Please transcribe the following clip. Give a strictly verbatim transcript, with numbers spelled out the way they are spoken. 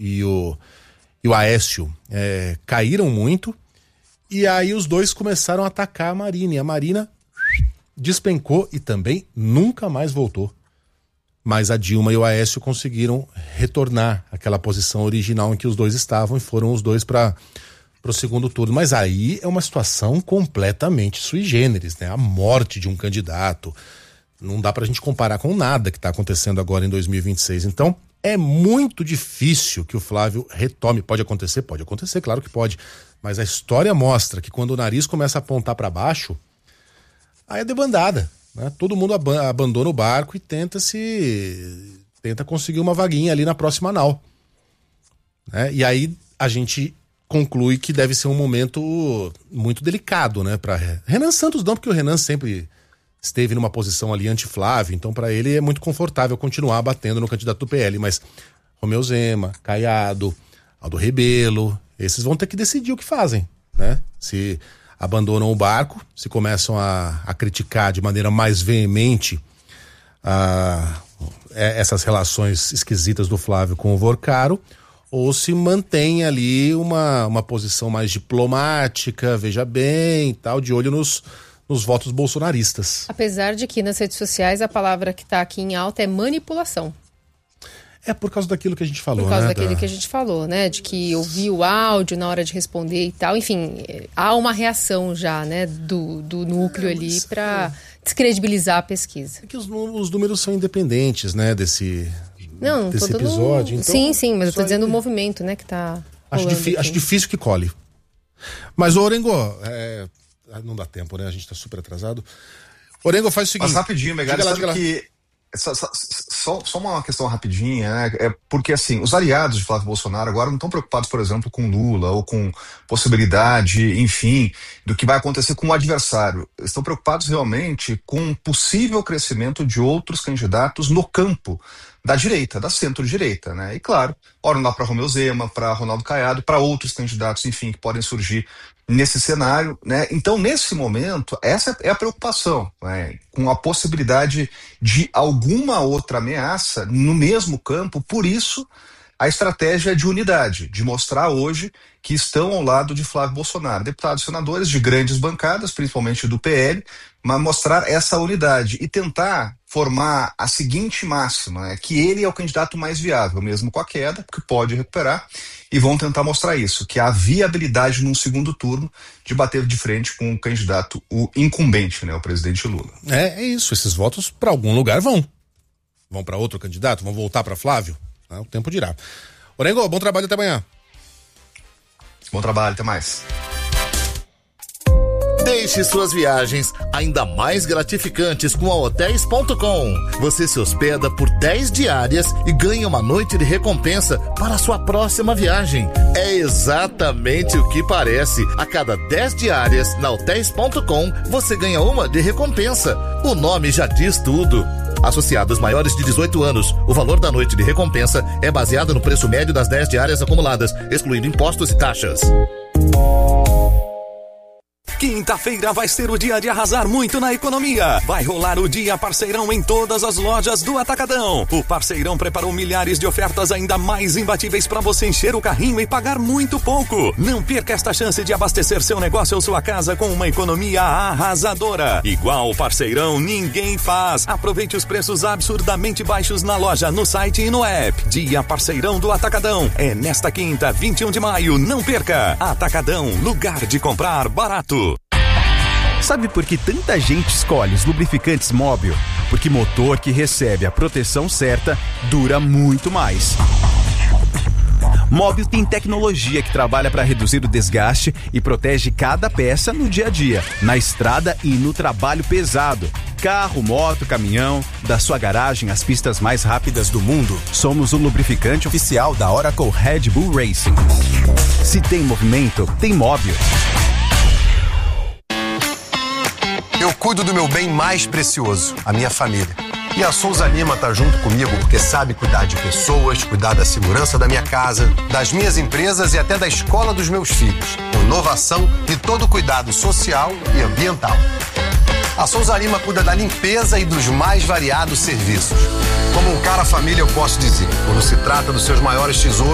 e o, e o Aécio é, caíram muito, e aí os dois começaram a atacar a Marina, e a Marina despencou e também nunca mais voltou. Mas a Dilma e o Aécio conseguiram retornar àquela posição original em que os dois estavam e foram os dois para o segundo turno. Mas aí é uma situação completamente sui generis, né? A morte de um candidato. Não dá pra gente comparar com nada que está acontecendo agora em dois mil e vinte e seis. Então, é muito difícil que o Flávio retome. Pode acontecer? Pode acontecer, claro que pode. Mas a história mostra que quando o nariz começa a apontar para baixo, aí é debandada, né? Todo mundo ab- abandona o barco e tenta se tenta conseguir uma vaguinha ali na próxima nau, né? E aí a gente conclui que deve ser um momento muito delicado, né, para Renan Santos, não, porque o Renan sempre esteve numa posição ali anti-Flávio, então para ele é muito confortável continuar batendo no candidato do P L, mas Romeu Zema, Caiado, Aldo Rebelo, esses vão ter que decidir o que fazem, né? Se abandonam o barco, se começam a, a criticar de maneira mais veemente a, essas relações esquisitas do Flávio com o Vorcaro, ou se mantém ali uma, uma posição mais diplomática, veja bem e tal, de olho nos, nos votos bolsonaristas. Apesar de que nas redes sociais a palavra que está aqui em alta é manipulação. É por causa daquilo que a gente falou, Por causa né? daquilo da... que a gente falou, né? De que ouvir o áudio na hora de responder e tal. Enfim, há uma reação já, né? Do, do núcleo é, ali para descredibilizar a pesquisa. É que os, os números são independentes, né? Desse, não, desse tô dando... episódio. Então, sim, sim, mas eu tô aí... dizendo o movimento, né? Que tá acho, difi- acho difícil que cole. Mas, Orengo, é... não dá tempo, né? A gente tá super atrasado. Orengo, faz o seguinte... Mas rapidinho, Megali, sabe lá, que... Só, só, só uma questão rapidinha, né? É porque assim, os aliados de Flávio Bolsonaro agora não estão preocupados, por exemplo, com Lula ou com possibilidade, enfim, do que vai acontecer com o adversário. Estão preocupados realmente com o possível crescimento de outros candidatos no campo da direita, da centro-direita, né? E claro, ora não dá para Romeu Zema, para Ronaldo Caiado, para outros candidatos, enfim, que podem surgir nesse cenário, né? Então, nesse momento, essa é a preocupação, né? Com a possibilidade de alguma outra ameaça no mesmo campo. Por isso, a estratégia de unidade, de mostrar hoje que estão ao lado de Flávio Bolsonaro, deputados e senadores de grandes bancadas, principalmente do P L, mas mostrar essa unidade e tentar formar a seguinte máxima, né? Que ele é o candidato mais viável, mesmo com a queda, que pode recuperar, e vão tentar mostrar isso, que há viabilidade num segundo turno de bater de frente com o candidato, o incumbente, né, o presidente Lula. É, é isso, esses votos para algum lugar vão. Vão para outro candidato, vão voltar para Flávio, né? O tempo dirá. Orengo, bom trabalho, até amanhã. Bom trabalho, até mais. Deixe suas viagens ainda mais gratificantes com a hotéis ponto com. Você se hospeda por dez diárias e ganha uma noite de recompensa para a sua próxima viagem. É exatamente o que parece. A cada dez diárias na hotéis ponto com, você ganha uma de recompensa. O nome já diz tudo. Associados maiores de dezoito anos, o valor da noite de recompensa é baseado no preço médio das dez diárias acumuladas, excluindo impostos e taxas. Quinta-feira vai ser o dia de arrasar muito na economia. Vai rolar o Dia Parceirão em todas as lojas do Atacadão. O Parceirão preparou milhares de ofertas ainda mais imbatíveis para você encher o carrinho e pagar muito pouco. Não perca esta chance de abastecer seu negócio ou sua casa com uma economia arrasadora. Igual o Parceirão ninguém faz. Aproveite os preços absurdamente baixos na loja, no site e no app. Dia Parceirão do Atacadão. É nesta quinta, vinte e um de maio. Não perca. Atacadão, lugar de comprar barato. Sabe por que tanta gente escolhe os lubrificantes Móbil? Porque motor que recebe a proteção certa dura muito mais. Móbil tem tecnologia que trabalha para reduzir o desgaste e protege cada peça no dia a dia, na estrada e no trabalho pesado. Carro, moto, caminhão, da sua garagem às pistas mais rápidas do mundo. Somos o lubrificante oficial da Oracle Red Bull Racing. Se tem movimento, tem Móbil. Eu cuido do meu bem mais precioso, a minha família. E a Souza Lima tá junto comigo porque sabe cuidar de pessoas, cuidar da segurança da minha casa, das minhas empresas e até da escola dos meus filhos. Com inovação e todo cuidado social e ambiental. A Souza Lima cuida da limpeza e dos mais variados serviços. Como um cara família, eu posso dizer, quando se trata dos seus maiores tesouros,